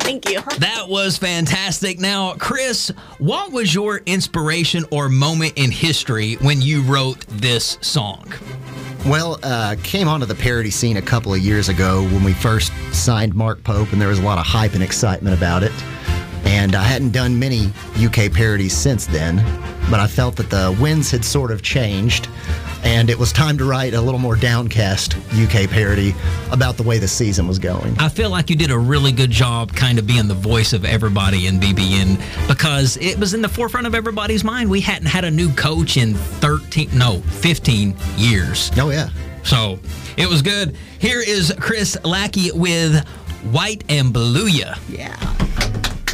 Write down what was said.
Thank you. That was fantastic. Now, Chris, what was your inspiration or moment in history when you wrote this song? Well, came onto the parody scene a couple of years ago when we first signed Mark Pope, and there was a lot of hype and excitement about it. And I hadn't done many UK parodies since then, but I felt that the winds had sort of changed, and it was time to write a little more downcast UK parody about the way the season was going. I feel like you did a really good job kind of being the voice of everybody in BBN because it was in the forefront of everybody's mind. We hadn't had a new coach in 15 years. Oh, yeah. So it was good. Here is Chris Lackey with White and Blue Ya. Yeah.